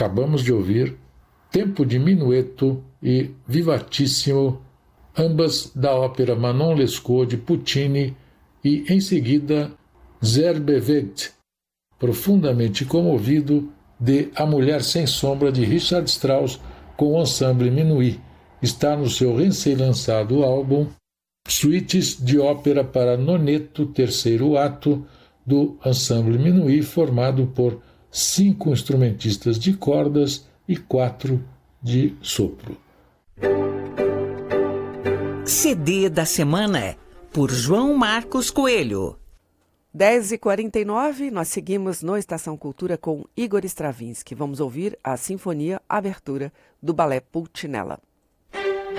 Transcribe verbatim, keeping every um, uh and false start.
Acabamos de ouvir Tempo de Minueto e Vivatissimo, ambas da ópera Manon Lescaut de Puccini, e em seguida Zerbevegt, profundamente comovido, de A Mulher Sem Sombra de Richard Strauss com o ensemble Minuit. Está no seu recém-lançado álbum Suítes de Ópera para Noneto, terceiro ato, do ensemble Minuit, formado por cinco instrumentistas de cordas e quatro de sopro. C D da semana, por João Marcos Coelho. dez e quarenta e nove, nós seguimos no Estação Cultura com Igor Stravinsky. Vamos ouvir a Sinfonia Abertura do Ballet Pulcinella.